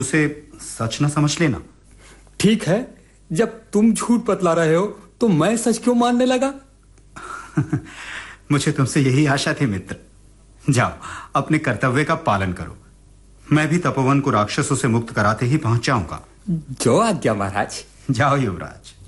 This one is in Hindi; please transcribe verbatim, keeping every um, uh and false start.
उसे सच न समझ लेना। ठीक है, जब तुम झूठ बतला रहे हो तो मैं सच क्यों मानने लगा? मुझे तुमसे यही आशा थी मित्र। जाओ, अपने कर्तव्य का पालन करो। मैं भी तपोवन को राक्षसों से मुक्त कराते ही पहुंच जाऊंगा। जो आज्ञा महाराज। जाओ युवराज।